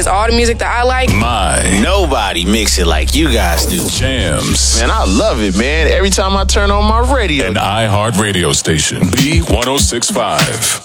plays all the music that I like. Nobody mix it like you guys do. Jams. Man, I love it, man. Every time I turn on my radio. An iHeart radio station. B1065.